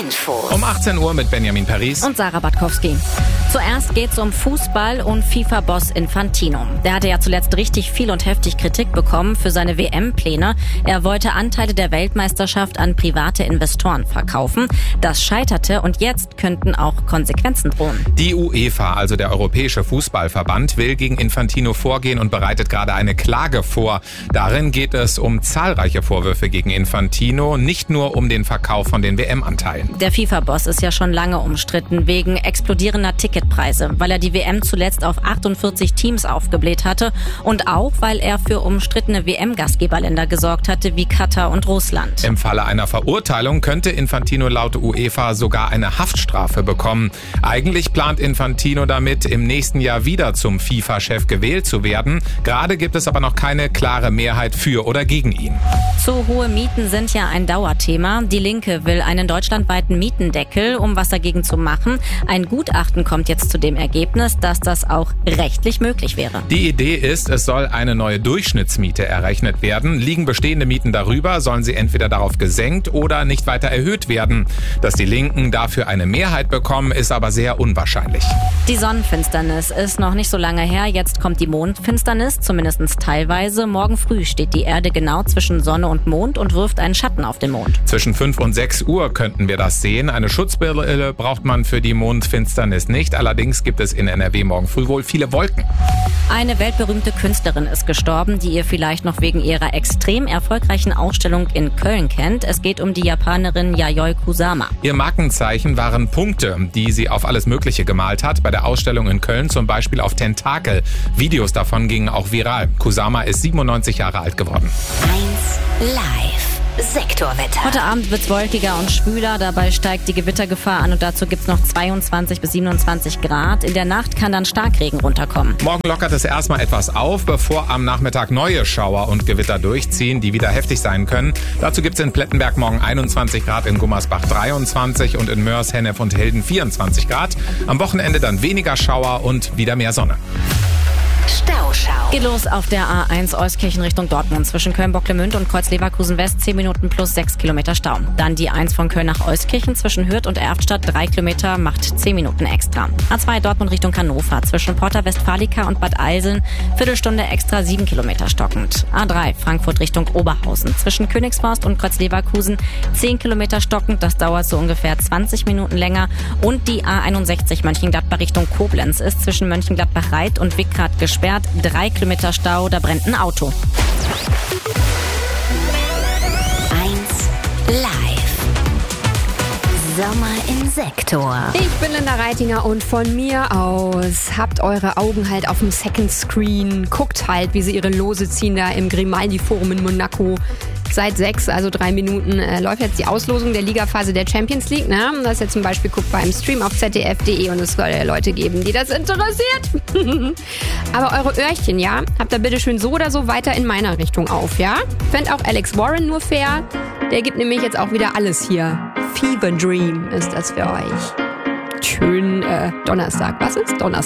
Infos. Um 18 Uhr mit Benjamin Paris und Sarah Batkowski. Zuerst geht's um Fußball und FIFA-Boss Infantino. Der hatte ja zuletzt richtig viel und heftig Kritik bekommen für seine WM-Pläne. Er wollte Anteile der Weltmeisterschaft an private Investoren verkaufen. Das scheiterte und jetzt könnten auch Konsequenzen drohen. Die UEFA, also der Europäische Fußballverband, will gegen Infantino vorgehen und bereitet gerade eine Klage vor. Darin geht es um zahlreiche Vorwürfe gegen Infantino, nicht nur um den Verkauf von den WM-Anteilen. Der FIFA-Boss ist ja schon lange umstritten wegen explodierender Ticketpreise, weil er die WM zuletzt auf 48 Teams aufgebläht hatte und auch, weil er für umstrittene WM-Gastgeberländer gesorgt hatte wie Katar und Russland. Im Falle einer Verurteilung könnte Infantino laut UEFA sogar eine Haftstrafe bekommen. Eigentlich plant Infantino damit, im nächsten Jahr wieder zum FIFA-Chef gewählt zu werden. Gerade gibt es aber noch keine klare Mehrheit für oder gegen ihn. Zu hohe Mieten sind ja ein Dauerthema. Die Linke will einen deutschlandweiten Mietendeckel, um was dagegen zu machen. Ein Gutachten kommt jetzt zu dem Ergebnis, dass das auch rechtlich möglich wäre. Die Idee ist, es soll eine neue Durchschnittsmiete errechnet werden. Liegen bestehende Mieten darüber, sollen sie entweder darauf gesenkt oder nicht weiter erhöht werden. Dass die Linken dafür eine Mehrheit bekommen, ist aber sehr unwahrscheinlich. Die Sonnenfinsternis ist noch nicht so lange her. Jetzt kommt die Mondfinsternis, zumindest teilweise. Morgen früh steht die Erde genau zwischen Sonne und Mond und wirft einen Schatten auf den Mond. Zwischen 5 und 6 Uhr könnten wir das sehen. Eine Schutzbrille braucht man für die Mondfinsternis nicht. Allerdings gibt es in NRW morgen früh wohl viele Wolken. Eine weltberühmte Künstlerin ist gestorben, die ihr vielleicht noch wegen ihrer extrem erfolgreichen Ausstellung in Köln kennt. Es geht um die Japanerin Yayoi Kusama. Ihr Markenzeichen waren Punkte, die sie auf alles Mögliche gemalt hat. Bei der Ausstellung in Köln zum Beispiel auf Tentakel. Videos davon gingen auch viral. Kusama ist 97 Jahre alt geworden. 1 Live. Sektorwetter. Heute Abend wird's wolkiger und schwüler, dabei steigt die Gewittergefahr an und dazu gibt's noch 22 bis 27 Grad. In der Nacht kann dann Starkregen runterkommen. Morgen lockert es erstmal etwas auf, bevor am Nachmittag neue Schauer und Gewitter durchziehen, die wieder heftig sein können. Dazu gibt's in Plettenberg morgen 21 Grad, in Gummersbach 23 und in Mörs, Hennef und Hilden 24 Grad. Am Wochenende dann weniger Schauer und wieder mehr Sonne. Stauschau. Geht los auf der A1 Euskirchen Richtung Dortmund. Zwischen Köln-Bocklemünd und Kreuz-Leverkusen West 10 Minuten plus 6 Kilometer Stau. Dann die 1 von Köln nach Euskirchen zwischen Hürth und Erftstadt 3 Kilometer macht 10 Minuten extra. A2 Dortmund Richtung Hannover. Zwischen Porta Westfalica und Bad Eiseln Viertelstunde extra 7 Kilometer stockend. A3 Frankfurt Richtung Oberhausen. Zwischen Königsforst und Kreuz-Leverkusen 10 Kilometer stockend. Das dauert so ungefähr 20 Minuten länger. Und die A61 Mönchengladbach Richtung Koblenz ist zwischen Mönchengladbach-Reit und Wickrad gesperrt. 3 Kilometer Stau, da brennt ein Auto. 1 Live. Sommer im Sektor. Ich bin Linda Reitinger und von mir aus habt eure Augen halt auf dem Second Screen. Guckt halt, wie sie ihre Lose ziehen da im Grimaldi-Forum in Monaco. Seit 6, also 3 Minuten, läuft jetzt die Auslosung der Ligaphase der Champions League. Ne? Das jetzt zum Beispiel guckt beim Stream auf zdf.de und es soll ja Leute geben, die das interessiert. Aber eure Öhrchen, ja, habt ihr bitte schön so oder so weiter in meiner Richtung auf, ja? Fände auch Alex Warren nur fair. Der gibt nämlich jetzt auch wieder alles hier. Fever Dream ist das für euch. Schönen Donnerstag. Was ist Donnerstag?